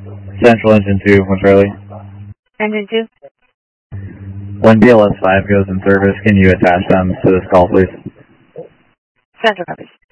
Central Engine 2, one Charlie. Engine 2? When BLS 5 goes in service, can you attach them to this call, please? Central copies.